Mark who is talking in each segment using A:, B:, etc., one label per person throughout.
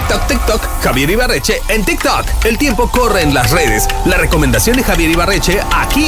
A: TikTok, Javier Ibarreche en TikTok. El tiempo corre en las redes. La recomendación de Javier Ibarreche aquí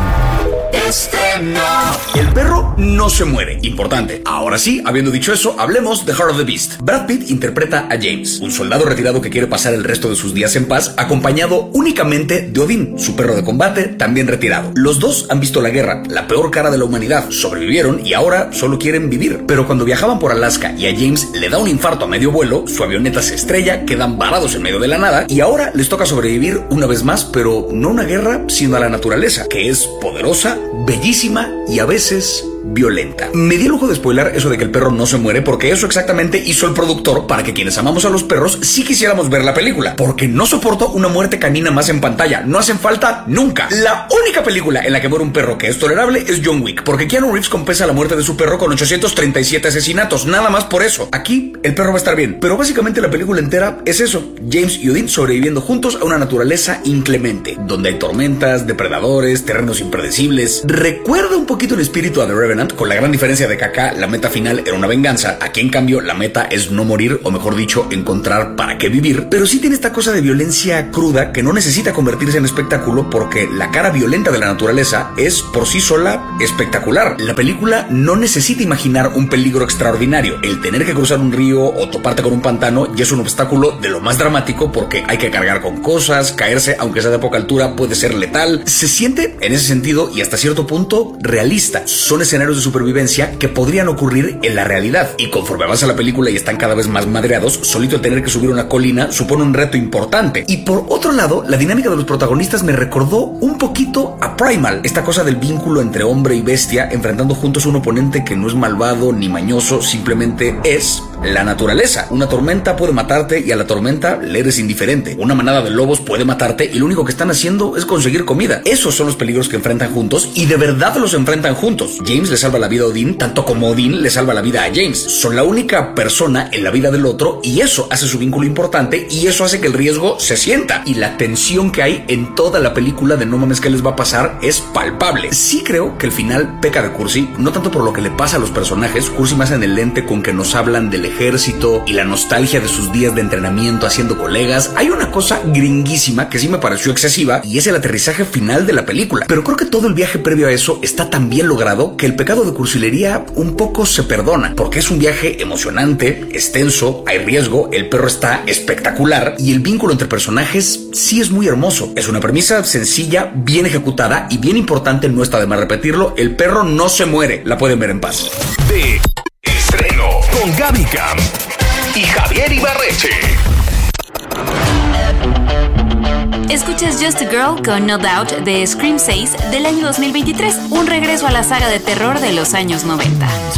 A: en Estreno.
B: El perro no se muere. Importante. Ahora sí, habiendo dicho eso, hablemos de Heart of the Beast. Brad Pitt interpreta a James, un soldado retirado que quiere pasar el resto de sus días en paz, acompañado únicamente de Odín, su perro de combate, también retirado. Los dos han visto la guerra, la peor cara de la humanidad, sobrevivieron y ahora solo quieren vivir. Pero cuando viajaban por Alaska y a James le da un infarto a medio vuelo, su avioneta se estrella, quedan varados en medio de la nada y ahora les toca sobrevivir una vez más, pero no a una guerra, sino a la naturaleza, que es poderosa, bellísima y a veces violenta. Me di el lujo de spoiler eso de que el perro no se muere, porque eso exactamente hizo el productor para que quienes amamos a los perros sí quisiéramos ver la película, porque no soporto una muerte canina más en pantalla. No hacen falta nunca. La única película en la que muere un perro que es tolerable es John Wick, porque Keanu Reeves compensa la muerte de su perro con 837 asesinatos, nada más por eso. Aquí el perro va a estar bien, pero básicamente la película entera es eso: James y Odín sobreviviendo juntos a una naturaleza inclemente, donde hay tormentas, depredadores, terrenos impredecibles. Recuerda un poquito el espíritu a The Revenant, con la gran diferencia de que acá la meta final era una venganza, aquí en cambio la meta es no morir, o mejor dicho, encontrar para qué vivir. Pero sí tiene esta cosa de violencia cruda que no necesita convertirse en espectáculo, porque la cara violenta de la naturaleza es por sí sola espectacular. La película no necesita imaginar un peligro extraordinario. El tener que cruzar un río o toparte con un pantano ya es un obstáculo de lo más dramático, porque hay que cargar con cosas, caerse aunque sea de poca altura puede ser letal. Se siente en ese sentido y hasta cierto punto realista. Son escenarios de supervivencia que podrían ocurrir en la realidad, y conforme avanza la película y están cada vez más madreados, solito el tener que subir una colina supone un reto importante. Y por otro lado, la dinámica de los protagonistas me recordó un poquito a Primal, esta cosa del vínculo entre hombre y bestia enfrentando juntos a un oponente que no es malvado ni mañoso, simplemente es la naturaleza. Una tormenta puede matarte y a la tormenta le eres indiferente. Una manada de lobos puede matarte y lo único que están haciendo es conseguir comida. Esos son los peligros que enfrentan juntos, y de verdad los enfrentan juntos. James le salva la vida a Odín, tanto como Odín le salva la vida a James. Son la única persona en la vida del otro, y eso hace su vínculo importante, y eso hace que el riesgo se sienta. Y la tensión que hay en toda la película de no mames qué les va a pasar es palpable. Sí creo que el final peca de cursi, no tanto por lo que le pasa a los personajes. Cursi más en el lente con que nos hablan del ejército y la nostalgia de sus días de entrenamiento haciendo colegas. Hay una cosa gringuísima que sí me pareció excesiva, y es el aterrizaje final de la película. Pero creo que todo el viaje previo a eso está tan bien logrado que el pecado de cursilería un poco se perdona, porque es un viaje emocionante, extenso, hay riesgo, el perro está espectacular y el vínculo entre personajes sí es muy hermoso. Es una premisa sencilla, bien ejecutada, y bien importante, no está de más repetirlo: el perro no se muere. La pueden ver en paz.
A: De Estreno con Gaby Cam y Javier Ibarreche.
C: Escuchas Just a Girl con No Doubt de Scream 6 del año 2023, un regreso a la saga de terror de los años 90.